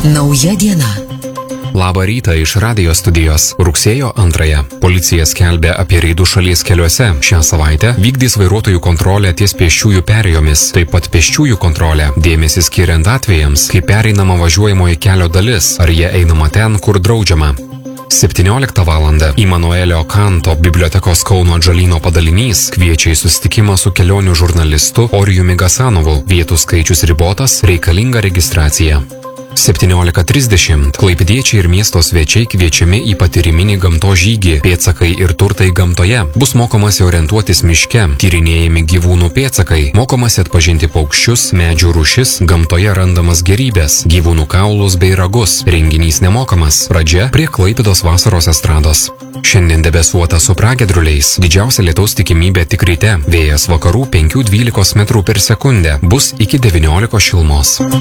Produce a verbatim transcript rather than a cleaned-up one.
Nauja diena. Labą rytą iš radijo studijos. Rugsėjo antrąją. Policija skelbia apie reidų šalies keliuose. Šią savaitę vykdys vairuotojų kontrolę ties pėsčiųjų perėjomis, taip pat pėsčiųjų kontrolę, dėmesį skiriant atvejams, kai pereinama važiuojamoji kelio dalis, ar jie einama ten, kur draudžiama. septynioliktą valandą Imanuelio Kanto bibliotekos Kauno Atžalyno padalinys kviečia į susitikimą su kelionių žurnalistu Orijumi Gasanovu. Vietų skaičius ribotas, reikalinga registracija. septyniolika trisdešimt Klaipėdiečiai ir miesto svečiai kviečiami į patyriminį gamtos žygį Pėdsakai ir turtai gamtoje. Bus mokomasi orientuotis miške, tyrinėjami gyvūnų pėdsakai, mokomasi atpažinti paukščius, medžių rūšis, gamtoje randamas gėrybės, gyvūnų kaulus bei ragus. Renginys nemokamas. Pradžia prie Klaipėdos vasaros estrados. Šiandien debesuota su pragiedruliais. Didžiausia lietaus tikimybė tik ryte. Vėjas vakarų penkių dvylikos metrų per sekundę. Bus iki devyniolikos šilumos.